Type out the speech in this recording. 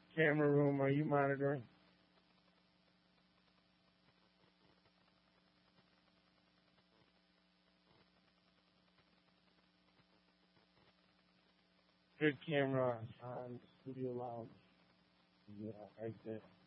Camera room, are you monitoring? Good camera on Studio Lounge. Yeah, right there.